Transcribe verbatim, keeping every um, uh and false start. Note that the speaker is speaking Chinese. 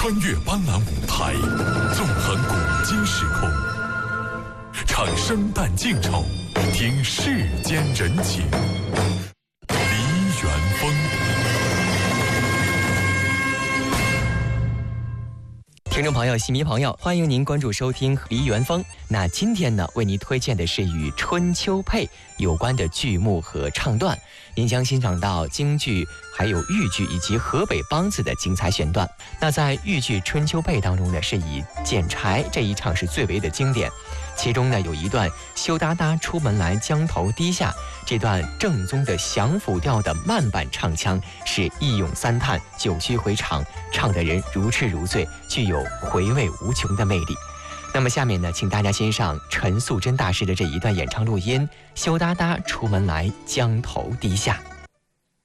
穿越斑斓舞台，纵横古今时空，唱生旦净丑，听世间人情。梨园风。 听众朋友、戏迷朋友，欢迎您关注收听《梨园风》。那今天呢，为您推荐的是与春秋配有关的剧目和唱段，您将欣赏到京剧、还有豫剧以及河北梆子的精彩选段。那在豫剧《春秋配》当中呢，是以剪柴这一唱是最为的经典。其中呢，有一段羞答答出门来，将头低下，这段正宗的降府调的慢板唱腔是一咏三叹，九曲回肠，唱得人如痴如醉，具有回味无穷的魅力。那么下面呢，请大家欣赏陈素贞大师的这一段演唱录音：羞答答出门来，将头低下。